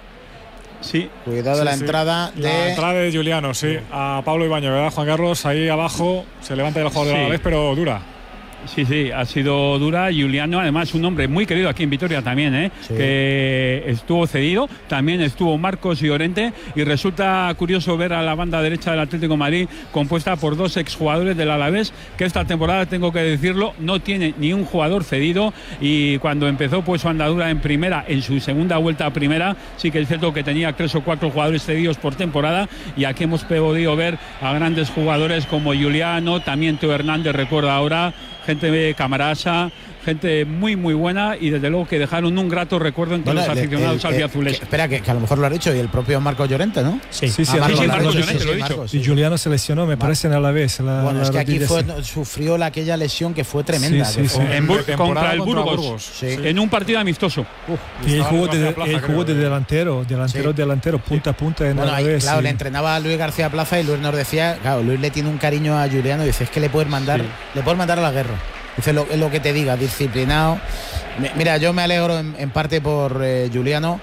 Sí. Cuidado sí, la sí. entrada de. La entrada de Juliano, sí. A Pablo Ibañez, ¿verdad, Juan Carlos? Ahí abajo se levanta el jugador sí. de la vez, pero dura. Sí, sí, ha sido dura. Juliano, además, un hombre muy querido aquí en Vitoria también, ¿eh? Sí. Que estuvo cedido. También estuvo Marcos Llorente. Y resulta curioso ver a la banda derecha del Atlético de Madrid compuesta por dos exjugadores del Alavés, que esta temporada, tengo que decirlo, no tiene ni un jugador cedido. Y cuando empezó pues su andadura en primera, en su segunda vuelta a primera, sí que es cierto que tenía tres o cuatro jugadores cedidos por temporada. Y aquí hemos podido ver a grandes jugadores como Juliano, también Teo Hernández, recuerda ahora, gente de Camarasa, gente muy muy buena y desde luego que dejaron un grato recuerdo entre bueno, los aficionados albiazules. Espera, que, que a lo mejor lo ha dicho y el propio Marcos Llorente, ¿no? Sí, sí, sí, ah, Marcos, sí, Marcos, Marcos, sí, sí, lo he Marcos, dicho. sí. Y Juliano se lesionó, me parece, en Alavés. La, bueno, la es que aquí fue, sí. sufrió la, aquella lesión que fue tremenda. Sí, sí, que sí. fue En Bur contra el Burgos, contra Burgos sí. en un partido amistoso. Uf, y él jugó, de, plaza, él jugó de delantero, delantero, sí. delantero, punta a punta en bueno, Alavés. Ahí, claro, sí. le entrenaba a Luis García Plaza y Luis nos decía, claro, Luis le tiene un cariño a Juliano y dice, es que le puedes mandar, sí. le puedes mandar a la guerra. Dice lo, es lo que te diga, disciplinado. Mira, yo me alegro en, en parte por eh, Juliano,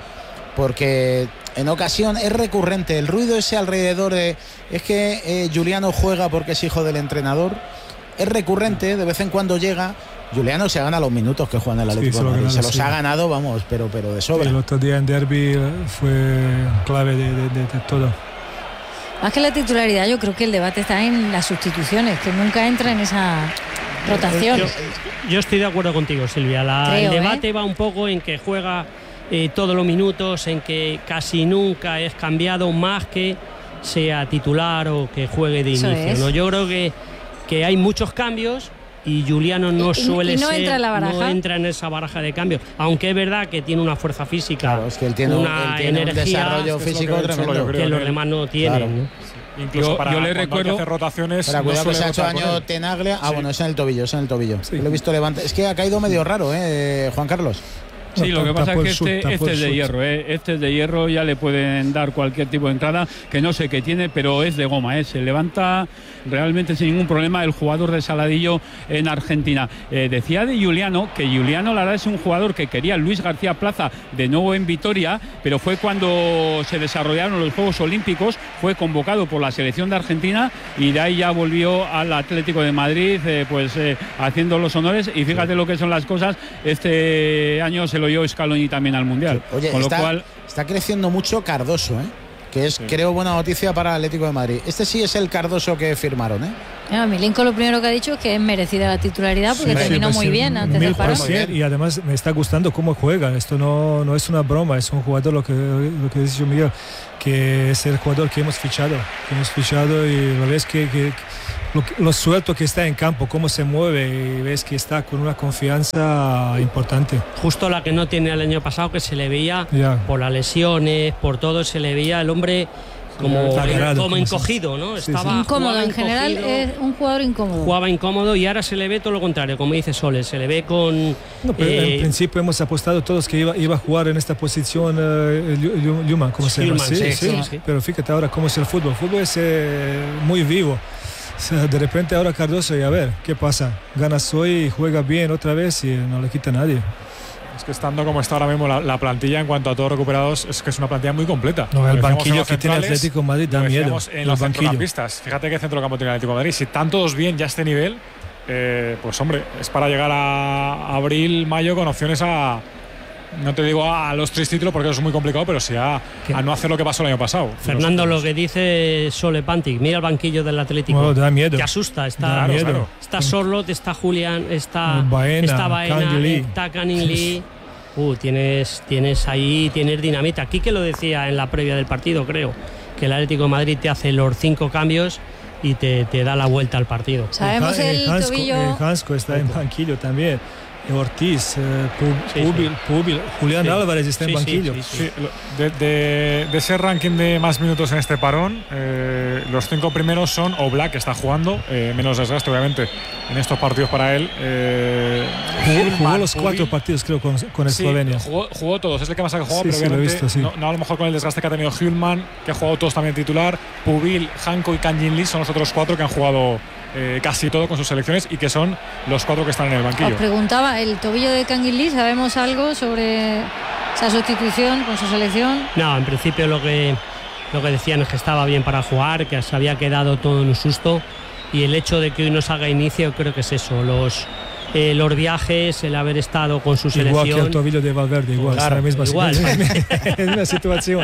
porque en ocasión es recurrente el ruido ese alrededor de es que eh, Juliano juega porque es hijo del entrenador. Es recurrente, de vez en cuando llega. Juliano se gana los minutos que juega en el Atlético sí, de Madrid. Se, se los sí. ha ganado, vamos, pero, pero de sobra. Sí, el otro día en Derby fue clave de, de, de, de todo. Más que la titularidad, yo creo que el debate está en las sustituciones, que nunca entra en esa rotación. Yo, yo estoy de acuerdo contigo, Silvia. La, Creo, el debate ¿eh? va un poco en que juega eh, todos los minutos, en que casi nunca es cambiado, más que sea titular o que juegue de Eso inicio. es. ¿no? Yo creo que, que hay muchos cambios y Juliano no y, suele y no ser, entra en la baraja. no entra en esa baraja de cambios, aunque es verdad que tiene una fuerza física, claro, es que él tiene, una él tiene energía, un desarrollo físico que tremendo yo creo que los que demás no tienen. Claro. ¿no? Incluso yo, para yo le recuerdo hacer rotaciones. Pero cuidado no que se ha hecho votar año Tenaglia. Ah, sí. bueno, es en el tobillo, es en el tobillo. Sí. Lo he visto levantar. Es que ha caído medio raro, ¿eh, Juan Carlos? Sí, lo que pasa es que sur, este, este es de hierro, ¿eh? Este es de hierro, ya le pueden dar cualquier tipo de entrada, que no sé qué tiene, pero es de goma, ¿eh? Se levanta realmente sin ningún problema el jugador de Saladillo en Argentina. Eh, decía de Juliano, que Juliano la verdad es un jugador que quería Luis García Plaza de nuevo en Vitoria, pero fue cuando se desarrollaron los Juegos Olímpicos, fue convocado por la selección de Argentina y de ahí ya volvió al Atlético de Madrid, eh, pues eh, haciendo los honores, y fíjate lo que son las cosas, este año se lo dio Scaloni también al Mundial. Oye, con está, lo cual está creciendo mucho Cardoso, ¿eh? Que es, sí. creo, buena noticia para el Atlético de Madrid. Este sí es el Cardoso que firmaron, ¿eh? No, Milenko lo primero que ha dicho es que es merecida la titularidad porque sí, terminó sí, muy sí, bien antes del parón. Y además me está gustando cómo juega. Esto no, no es una broma, es un jugador, lo que, lo que dice Miguel, que es el jugador que hemos fichado, que hemos fichado y lo ves que, que lo, lo suelto que está en campo, cómo se mueve y ves que está con una confianza importante. Justo la que no tenía el año pasado, que se le veía Ya. por las lesiones, por todo, se le veía el hombre como, Sagrado, como como encogido, ¿no? Sí, Estaba sí. Incómodo, jugaba en general encogido, es un jugador incómodo. jugaba incómodo y ahora se le ve todo lo contrario, como dice Soles, se le ve con... No, pero eh, en principio hemos apostado todos que iba, iba a jugar en esta posición uh, Lluman, ¿cómo se llama? Hjulmand, sí, sí, sí. Pero fíjate ahora cómo es el fútbol. El fútbol es eh, muy vivo. O sea, de repente ahora Cardoso y a ver, ¿qué pasa? Ganas hoy y juega bien otra vez y no le quita a nadie. Es que estando como está ahora mismo la, la plantilla en cuanto a todos recuperados, es que es una plantilla muy completa. No, el Lo decíamos en banquillo los que tiene centrales, Atlético de Madrid da lo miedo. decíamos en El los banquillo. centrocampistas. Fíjate qué centrocampo tiene el Atlético de Madrid. Si están todos bien ya a este nivel, eh, pues hombre, es para llegar a abril, mayo con opciones a... No te digo a los tres títulos porque eso es muy complicado, pero sí a, a no hacer lo que pasó el año pasado. Fernando, lo que dice Sole Pantic, mira el banquillo del Atlético. No, da miedo. Te asusta, está, Da claro, miedo. claro. Está Sorlot, está Julián, está Baena, está Baena, Kang Lee. está Canning Lee. Uh, tienes, tienes ahí, tienes dinamita. Aquí que lo decía en la previa del partido, creo, que el Atlético de Madrid te hace los cinco cambios y te, te da la vuelta al partido. Sabemos Eh, el Hansco, tobillo. eh, Hansco está en banquillo también. Ortiz, eh, Pub- Sí, Pubil, sí. Pubil, Julián Sí. Álvarez está Sí, en sí, banquillo. sí, sí. Sí, lo- de, de- de ese ranking de más minutos en este parón, eh, los cinco primeros son Oblak, que está jugando, eh, menos desgaste obviamente en estos partidos para él. Eh, Jugó, Hjulmand, jugó los Pubil. cuatro partidos creo con, con Sí, Eslovenia. jugó, jugó todos, es el que más ha jugado, Sí, pero sí, lo he obviamente visto, sí. no, no a lo mejor con el desgaste que ha tenido Hjulmand, que ha jugado todos también titular. Pubil, Hanko y Kang Lee son los otros cuatro que han jugado eh, casi todo con sus selecciones y que son los cuatro que están en el Os banquillo. preguntaba, el tobillo de Kang Lee, ¿sabemos algo sobre esa sustitución con su selección? No, en principio lo que, lo que decían es que estaba bien para jugar, que se había quedado todo en un susto y el hecho de que hoy no salga inicio creo que es eso, los, eh, los viajes, el haber estado con su Igual que el selección. tobillo de Valverde, igual, Claro, es la misma igual. situación. Es una situación.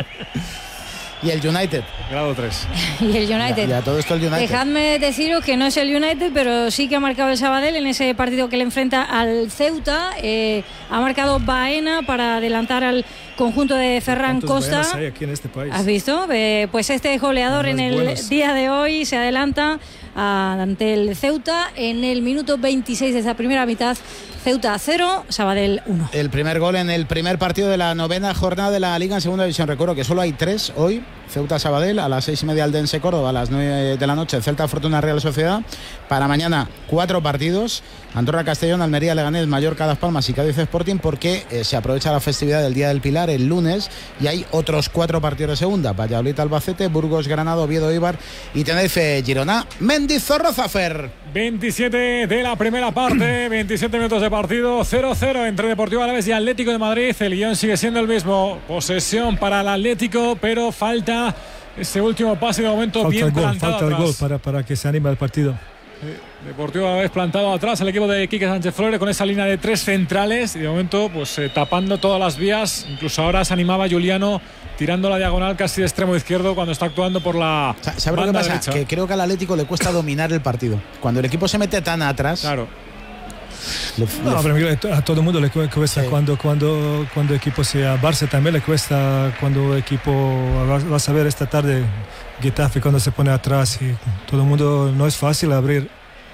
Y el United. Grado tres. Y el United. Ya, ya todo esto el United. Dejadme deciros que no es el United, pero sí que ha marcado el Sabadell en ese partido que le enfrenta al Ceuta. Eh, ha marcado Baena para adelantar al conjunto de Ferran ¿Cuántos Costa. Baenas hay aquí en este país? ¿Has visto? Eh, pues este goleador Los en el buenos. día de hoy se adelanta a- ante el Ceuta en el minuto veintiséis de esa primera mitad. Ceuta cero, Sabadell uno. El primer gol en el primer partido de la novena jornada de la Liga en Segunda División. Recuerdo que solo hay tres hoy. Ceuta Sabadell, a las seis y media Aldense Córdoba, a las nueve de la noche Celta Fortuna Real Sociedad. Para mañana cuatro partidos: Andorra Castellón, Almería Leganés, Mallorca Las Palmas y Cádiz Sporting, porque eh, se aprovecha la festividad del Día del Pilar el lunes y hay otros cuatro partidos de segunda: Valladolid Albacete, Burgos Granada, Oviedo Eibar y Tenerife Girona. Mendizorroza, Fer. veintisiete de la primera parte, veintisiete minutos de partido, cero cero entre Deportivo Alavés y Atlético de Madrid. El guión sigue siendo el mismo, posesión para el Atlético, pero falta ese último pase de momento. Falta bien el gol, plantado falta el atrás. gol para, para que se anime el partido. Deportivo Alavés plantado atrás, el equipo de Quique Sánchez Flores con esa línea de tres centrales y de momento pues eh, tapando todas las vías. Incluso ahora se animaba Juliano tirando la diagonal casi de extremo izquierdo cuando está actuando por la ¿Sabes lo que banda pasa? derecha. Que creo que al Atlético le cuesta dominar el partido. Cuando el equipo se mete tan atrás. Claro. Le, No, le- pero a todo el mundo le cu- cuesta Sí. cuando cuando cuando equipo sea Barça también le cuesta cuando equipo vas, vas a ver esta tarde Getafe cuando se pone atrás y todo el mundo no es fácil abrir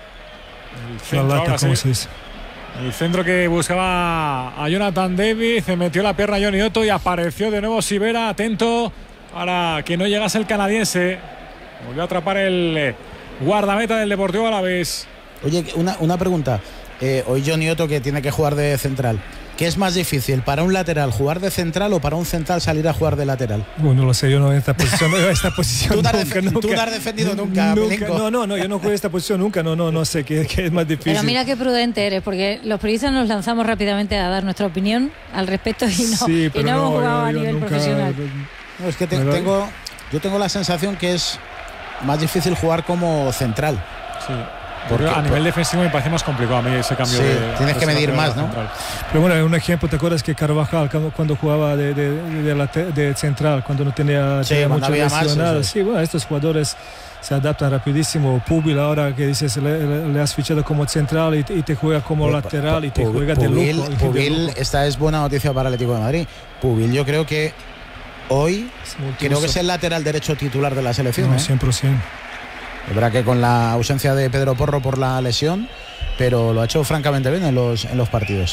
El la centro, lata ahora como sí. se dice. El centro que buscaba a Jonathan David, se metió la pierna a Johnny Otto y apareció de nuevo Sivera, atento para que no llegase el canadiense. Volvió a atrapar el eh, guardameta del Deportivo Alavés. Oye, una, una pregunta. Eh, hoy Johnny Otto, que tiene que jugar de central. ¿Qué es más difícil, para un lateral jugar de central o para un central salir a jugar de lateral? Bueno, no lo sé, yo no en esta posición, no en esta posición Tú no has nunca, defe- nunca. tú no has defendido nunca, Nunca, Milenko. no, no, no, yo no juego en esta posición nunca, no, no, no sé qué, qué es más difícil. Pero mira qué prudente eres, porque los periodistas nos lanzamos rápidamente a dar nuestra opinión al respecto y no, Sí, y pero no hemos no, jugado yo- a yo nivel nunca- profesional. No, es que te- Pero- tengo, yo tengo la sensación que es más difícil jugar como central. Sí. Porque- a nivel defensivo me parece más complicado a mí ese cambio. Sí, de, tienes de que medir central más, a ¿no? central. Pero bueno, un ejemplo, ¿te acuerdas que Carvajal cuando, cuando jugaba de, de, de, la te- de central, cuando no tenía, Sí, tenía cuando mucho había más, lesionado? sí, sí. Sí, bueno, estos jugadores se adaptan rapidísimo. Pubil ahora que dices, le, le- le has fichado como central y, y te juega como Pu- lateral y te Pu- juega de Pubil- lujo. y de Pubil, lujo. esta es buena noticia para el Atlético de Madrid. Pubil, yo creo que hoy creo que es el lateral derecho titular de la selección. No, ¿eh? cien por ciento. Es verdad que con la ausencia de Pedro Porro por la lesión, pero lo ha hecho francamente bien en los, en los partidos.